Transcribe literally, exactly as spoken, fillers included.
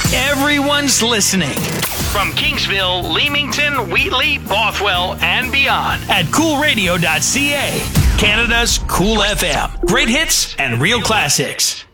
Everyone's listening. From Kingsville, Leamington, Wheatley, Bothwell, and beyond at cool radio dot c a. Canada's Cool F M. Great hits and real classics.